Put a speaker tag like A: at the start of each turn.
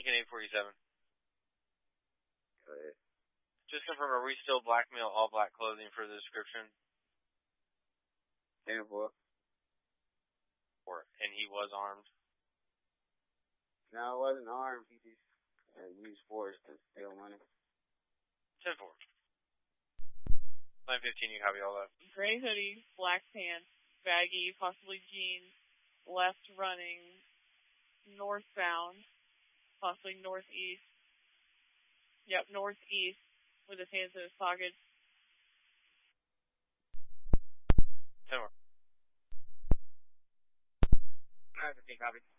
A: Lincoln 847.
B: Go ahead.
A: Just confirm, are we still blackmail all black clothing for the description?
B: 10-4.
A: And he was armed?
B: No, I wasn't armed. He just used force to steal money.
A: 10-4. 915, you copy all that.
C: Gray hoodie, black pants, baggy, possibly jeans, left running, northbound, possibly northeast. Yep, northeast, with his hands in his pockets.
A: 10-4.
B: 915, copy.